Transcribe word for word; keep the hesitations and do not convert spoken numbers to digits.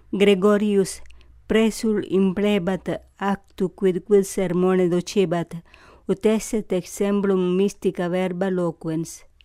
Gregorius presul implebat actu quid quid sermone docebat, ut esset exemplum mystica verba loquens.